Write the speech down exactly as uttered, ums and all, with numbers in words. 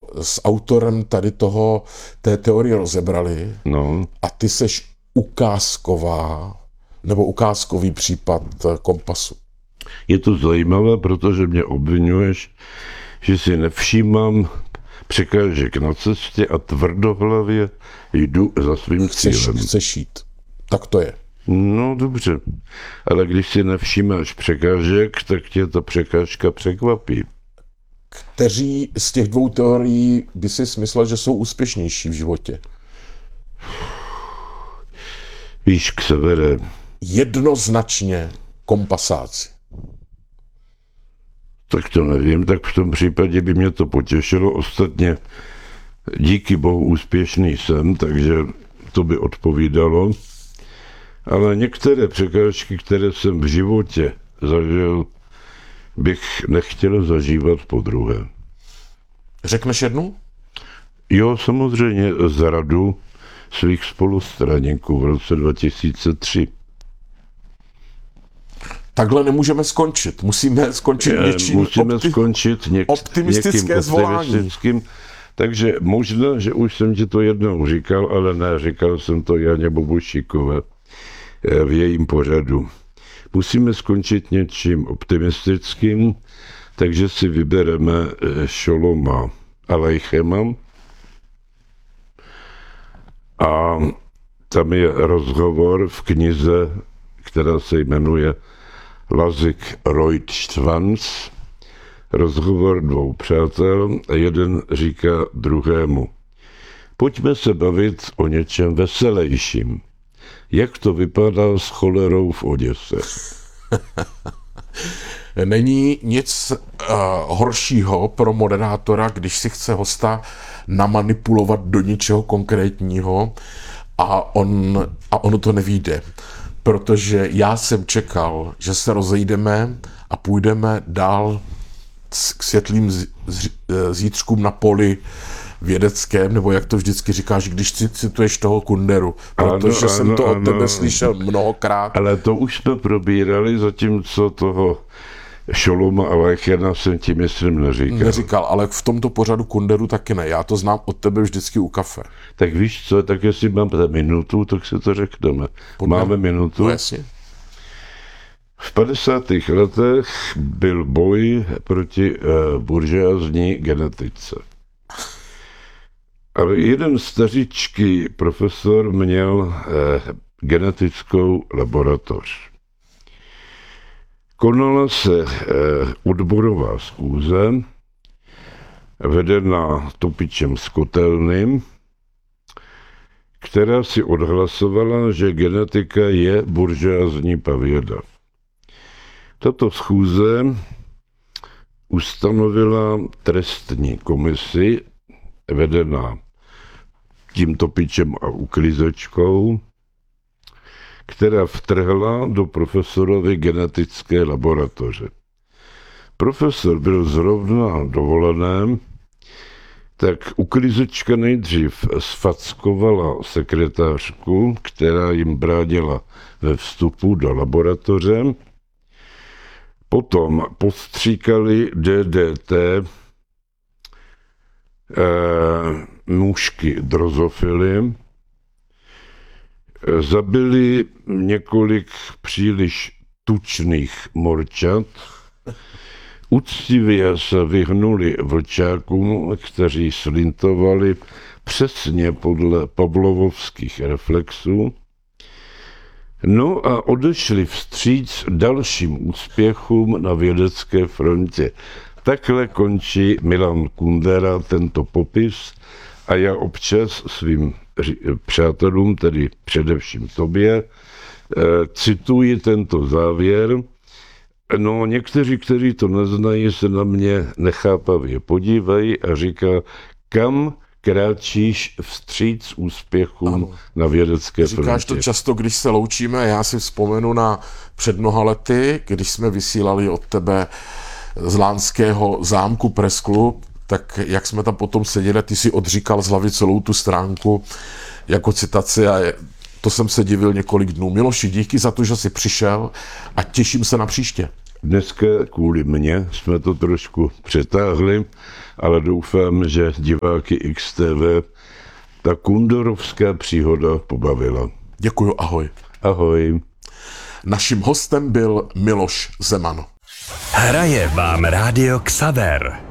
s autorem tady toho, té teorie rozebrali No. a ty seš ukázková, nebo ukázkový případ kompasu. Je to zajímavé, protože mě obvinuješ, že si nevšímám překážek na cestě a tvrdohlavě jdu za svým Chceš, cílem. chceš jít. Tak to je. No dobře, ale když si nevšímáš překážek, tak tě ta překážka překvapí. Kteří z těch dvou teorií by si myslel, že jsou úspěšnější v životě? Víš, k severe. Jednoznačně kompasáci. Tak to nevím, tak v tom případě by mě to potěšilo. Ostatně díky bohu úspěšný jsem, takže to by odpovídalo. Ale některé překážky, které jsem v životě zažil, bych nechtěl zažívat podruhé. Řekneš jednu? Jo, samozřejmě zradu svých spolustraníků v roce dva tisíce tři. Takhle nemůžeme skončit. Musíme skončit něčím Musíme opti- skončit něk- optimistické někým zvolání. optimistickým. Takže možná, že už jsem ti to jednou říkal, ale ne, říkal jsem to Janě Bobošíkové v jejím pořadu. Musíme skončit něčím optimistickým, takže si vybereme Šoloma Aleichema a tam je rozhovor v knize, která se jmenuje Lazik Reutschwanz, rozhovor dvou přátel a jeden říká druhému: pojďme se bavit o něčem veselějším. Jak to vypadá s cholerou v Oděse? Není nic uh, horšího pro moderátora, když si chce hosta namanipulovat do něčeho konkrétního a, on, a ono to nevyjde. Protože já jsem čekal, že se rozejdeme a půjdeme dál k světlým z, z, zítřkům na poli vědeckém, nebo jak to vždycky říkáš, když cituješ toho Kunderu, protože ano, jsem ano, to od ano. tebe slyšel mnohokrát. Ale to už jsme probírali, zatímco toho Šoloma Aleichema jsem ti myslím neříkal. Neříkal, ale v tomto pořadu Kunderu taky ne. Já to znám od tebe vždycky u kafe. Tak víš co, tak jestli máme minutu, tak si to řekneme. Podle... Máme minutu? No jasně. V padesátých letech byl boj proti uh, buržoazní genetice. A jeden stařičký profesor měl eh, genetickou laboratoř. Konala se eh, odborová schůze, vedená Topičem z Kotelny, která si odhlasovala, že genetika je buržoazní pavěda. Tato schůze ustanovila trestní komisi, vedená tím Topičem a uklízečkou, která vtrhla do profesorovy genetické laboratoře. Profesor byl zrovna dovolený, tak uklízečka nejdřív sfackovala sekretářku, která jim bránila ve vstupu do laboratoře, potom postříkali D D T E, nůžky drozofily, zabili několik příliš tučných morčat, úctivě se vyhnuli vlčákům, kteří slintovali přesně podle pavlovovských reflexů, no a odešli vstříc dalším úspěchům na vědecké frontě. Takhle končí Milan Kundera tento popis a já občas svým přátelům, tedy především tobě, cituji tento závěr. No, někteří, kteří to neznají, se na mě nechápavě podívají a říká, kam kráčíš vstříc úspěchům ano. na vědecké frontě. Říkáš to často, když se loučíme. Já si vzpomenu na před mnoha lety, když jsme vysílali od tebe z Lánského zámku Press Club, tak jak jsme tam potom seděli, ty si odříkal z hlavy celou tu stránku jako citaci a to jsem se divil několik dnů. Miloši, díky za to, že jsi přišel a těším se na příště. Dneska kvůli mně jsme to trošku přetáhli, ale doufám, že diváky X T V ta kundorovská příhoda pobavila. Děkuju, ahoj. Ahoj. Naším hostem byl Miloš Zeman. Hraje vám Rádio Xaver.